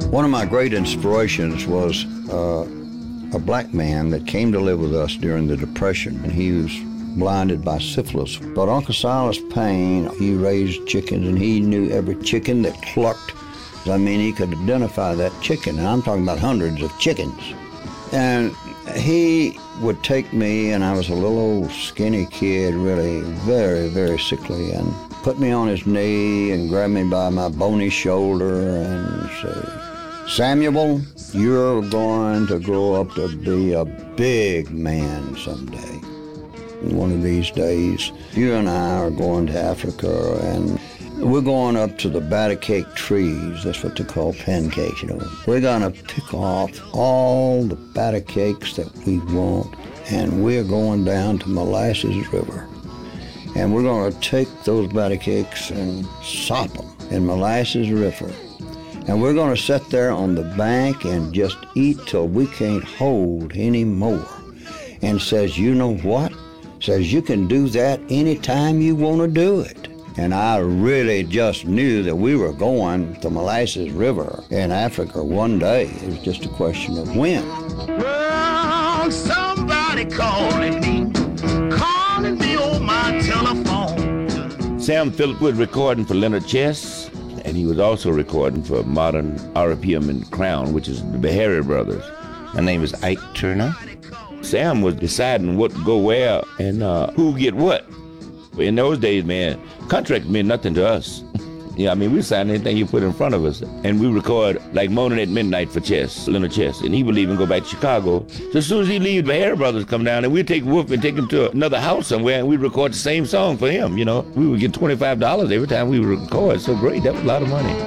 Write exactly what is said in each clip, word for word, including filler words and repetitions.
One of my great inspirations was uh, a black man that came to live with us during the Depression, and he was blinded by syphilis. But Uncle Silas Payne, he raised chickens, and he knew every chicken that clucked. I mean, he could identify that chicken, and I'm talking about hundreds of chickens. And he would take me, and I was a little old skinny kid, really very, very sickly, and put me on his knee and grab me by my bony shoulder and say, "Samuel, you're going to grow up to be a big man someday. One of these days, you and I are going to Africa, and we're going up to the batter cake trees." That's what they call pancakes, you know. We're gonna pick off all the batter cakes that we want, and we're going down to Molasses River. And we're gonna take those batter cakes and sop them in Molasses River. And we're gonna sit there on the bank and just eat till we can't hold any more. And says, "You know what?" Says, "You can do that anytime you wanna do it." And I really just knew that we were going to Molasses River in Africa one day. It was just a question of when. Well, somebody calling me, calling me on my telephone. Sam Phillips was recording for Leonard Chess, and he was also recording for Modern R P M and Crown, which is the Beharry Brothers. My name is Ike Turner. Sam was deciding what to go where and uh, who get what. In those days, man, contract meant nothing to us. Yeah, I mean, we signed anything you put in front of us. And we record like Morning at Midnight for Chess, Leonard Chess. And he would leave and go back to Chicago. So as soon as he leaves, the Beharry Brothers come down, and we'd take Wolf and take him to another house somewhere, and we'd record the same song for him, you know. We would get twenty-five dollars every time we would record. So great, that was a lot of money.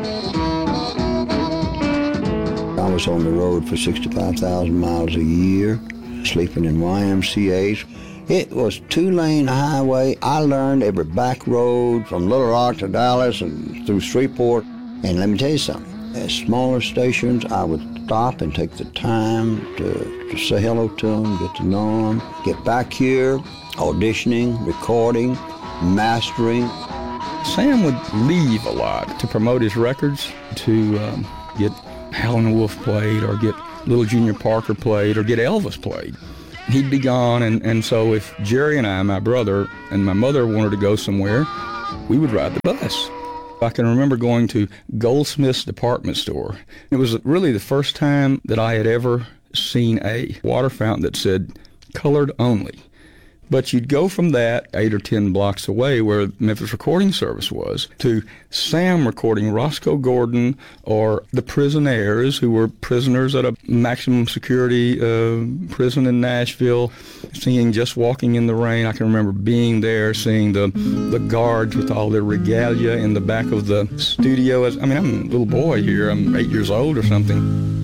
I was on the road for sixty-five thousand miles a year, sleeping in Y M C As. It was two-lane highway. I learned every back road from Little Rock to Dallas and through Shreveport. And let me tell you something, at smaller stations, I would stop and take the time to, to say hello to them, get to know them, get back here, auditioning, recording, mastering. Sam would leave a lot to promote his records, to um, get Howlin' Wolf played, or get Little Junior Parker played, or get Elvis played. He'd be gone, and, and so if Jerry and I, my brother, and my mother wanted to go somewhere, we would ride the bus. I can remember going to Goldsmith's department store. It was really the first time that I had ever seen a water fountain that said colored only. But you'd go from that eight or ten blocks away where Memphis Recording Service was to Sam recording Roscoe Gordon or the Prisonaires, who were prisoners at a maximum security uh, prison in Nashville, singing Just Walking in the Rain. I can remember being there, seeing the, the guards with all their regalia in the back of the studio. I mean, I'm a little boy here. I'm eight years old or something.